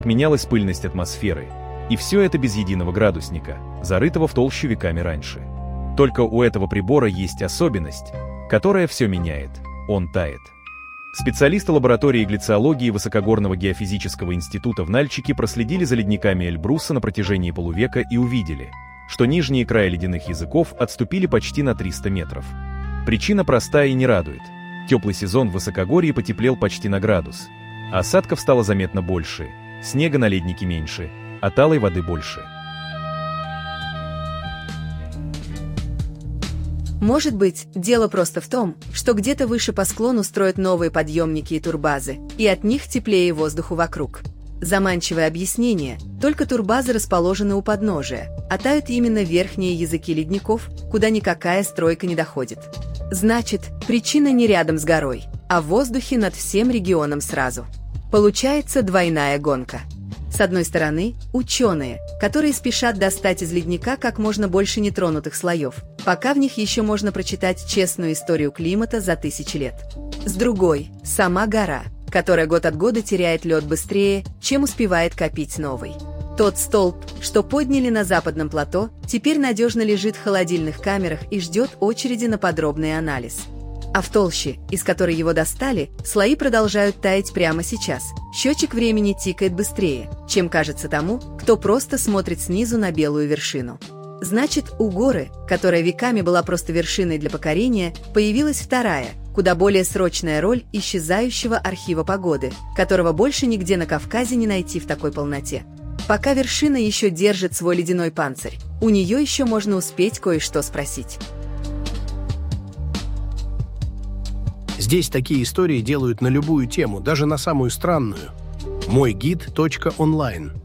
менялась пыльность атмосферы. И все это без единого градусника, зарытого в толщу веками раньше. Только у этого прибора есть особенность, которая все меняет. Он тает. Специалисты лаборатории глициологии Высокогорного геофизического института в Нальчике проследили за ледниками Эльбруса на протяжении полувека и увидели, что нижние края ледяных языков отступили почти на 300 метров. Причина простая и не радует. Теплый сезон в высокогорье потеплел почти на градус. Осадков стало заметно больше, снега на леднике меньше, а талой воды больше. Может быть, дело просто в том, что где-то выше по склону строят новые подъемники и турбазы, и от них теплее воздуху вокруг. Заманчивое объяснение, только турбазы расположены у подножия, а тают именно верхние языки ледников, куда никакая стройка не доходит. Значит, причина не рядом с горой, а в воздухе над всем регионом сразу. Получается двойная гонка. С одной стороны, ученые, которые спешат достать из ледника как можно больше нетронутых слоев, пока в них еще можно прочитать честную историю климата за тысячи лет. С другой, сама гора, которая год от года теряет лед быстрее, чем успевает копить новый. Тот столб, что подняли на западном плато, теперь надежно лежит в холодильных камерах и ждет очереди на подробный анализ. А в толще, из которой его достали, слои продолжают таять прямо сейчас. Счетчик времени тикает быстрее, чем кажется тому, кто просто смотрит снизу на белую вершину. Значит, у горы, которая веками была просто вершиной для покорения, появилась вторая, куда более срочная роль исчезающего архива погоды, которого больше нигде на Кавказе не найти в такой полноте. Пока вершина еще держит свой ледяной панцирь, у нее еще можно успеть кое-что спросить. Здесь такие истории делают на любую тему, даже на самую странную. Мойгид.онлайн